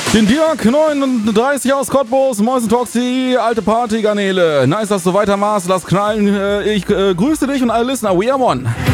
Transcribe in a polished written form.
Den Dirk 39 aus Cottbus, Mäusen Toxi, alte Partygarnele. Nice, dass du weitermachst, lass knallen. Ich grüße dich und alle Listener. We are one.